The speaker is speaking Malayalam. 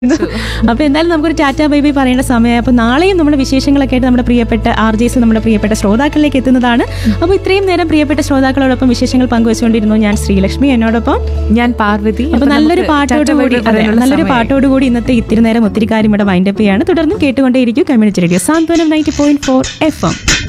അപ്പോൾ എന്തായാലും നമുക്കൊരു ടാറ്റ ബൈ ബൈ പറയേണ്ട സമയമായി. അപ്പോൾ നാളെയും നമ്മുടെ വിശേഷങ്ങളൊക്കെ ആയിട്ട് നമ്മുടെ പ്രിയപ്പെട്ട RJs നമ്മുടെ പ്രിയപ്പെട്ട ശ്രോതാക്കളിലേക്ക് എത്തുന്നതാണ്. അപ്പോൾ ഇത്രയും നേരം പ്രിയപ്പെട്ട ശ്രോതാക്കളോടൊപ്പം വിശേഷങ്ങൾ പങ്കുവച്ചുകൊണ്ടിരുന്നു ഞാൻ ശ്രീലക്ഷ്മി, എന്നോടൊപ്പം ഞാൻ പാർവതി. അപ്പോൾ നല്ലൊരു പാട്ടോടുകൂടി ഇന്നത്തെ ഇത്തിരി നേരം ഒത്തിരി കാര്യം ഇവിടെ വൈൻഡപ്പ് ചെയ്യാണ്. തുടർന്നും കേട്ടുകൊണ്ടേയിരിക്കും കമ്മ്യൂണിറ്റി റേഡിയോ സാന്ത്വനം 90.4 FM.